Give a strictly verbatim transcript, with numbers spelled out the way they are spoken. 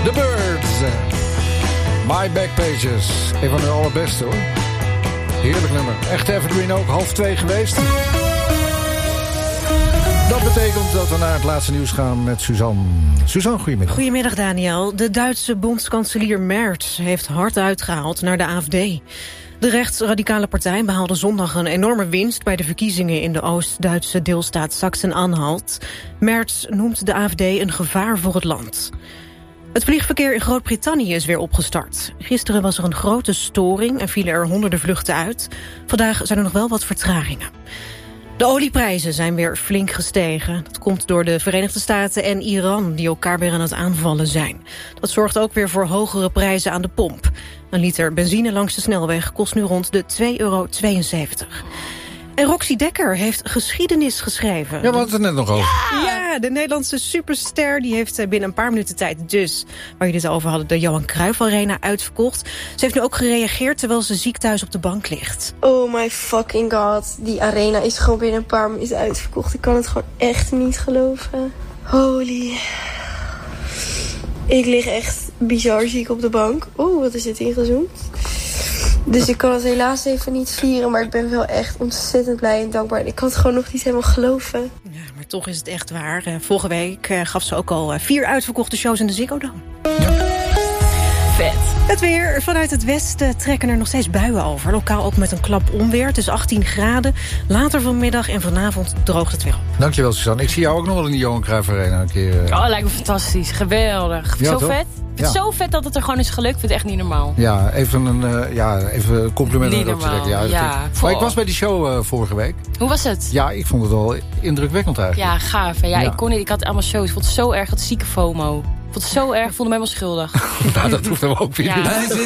The Birds. My Backpages. Een van de allerbeste hoor. Heerlijk nummer. Echt evergreen ook. Half twee geweest. Dat betekent dat we naar het laatste nieuws gaan met Suzanne. Suzanne, goedemiddag. Goedemiddag, Daniel. De Duitse bondskanselier Merz heeft hard uitgehaald naar de A F D. De rechtsradicale partij behaalde zondag een enorme winst bij de verkiezingen in de Oost-Duitse deelstaat Sachsen-Anhalt. Merz noemt de A F D een gevaar voor het land. Het vliegverkeer in Groot-Brittannië is weer opgestart. Gisteren was er een grote storing en vielen er honderden vluchten uit. Vandaag zijn er nog wel wat vertragingen. De olieprijzen zijn weer flink gestegen. Dat komt door de Verenigde Staten en Iran die elkaar weer aan het aanvallen zijn. Dat zorgt ook weer voor hogere prijzen aan de pomp. Een liter benzine langs de snelweg kost nu rond de twee euro tweeënzeventig. En Roxy Dekker heeft geschiedenis geschreven. Ja, we hadden het er net nog over. Ja, de Nederlandse superster die heeft binnen een paar minuten tijd dus, waar jullie het over hadden, de Johan Cruijff Arena uitverkocht. Ze heeft nu ook gereageerd terwijl ze ziek thuis op de bank ligt. Oh my fucking god, die arena is gewoon binnen een paar minuten uitverkocht. Ik kan het gewoon echt niet geloven. Holy. Ik lig echt bizar ziek op de bank. Oeh, wat is dit ingezoomd? Dus ik kan het helaas even niet vieren, maar ik ben wel echt ontzettend blij en dankbaar. Ik kan het gewoon nog niet helemaal geloven. Ja, maar toch is het echt waar. Uh, vorige week uh, gaf ze ook al uh, vier uitverkochte shows in de Ziggo Dome. Ja. Vet. Het weer. Vanuit het westen trekken er nog steeds buien over. Lokaal ook met een klap onweer. Het is achttien graden. Later vanmiddag en vanavond droogt het weer op. Dankjewel, Suzanne. Ik zie jou ook nog wel in de Johan Cruijff Arena een keer. Uh... Oh, lijkt me fantastisch. Geweldig. Ja, zo toch? Vet. Het is ja. zo vet dat het er gewoon is gelukt. Ik vind het echt niet normaal. Ja, even een uh, ja, even compliment niet erop te trekken. Ja, ja. Maar ik was bij die show uh, vorige week. Hoe was het? Ja, ik vond het wel indrukwekkend eigenlijk. Ja, gaaf. Ja, ja. Ik kon niet. Ik had allemaal shows. Ik vond het zo erg. Het zieke FOMO. Ik vond het zo erg. Ik voelde me helemaal schuldig. Nou, dat hoeft hem ook weer. Ja.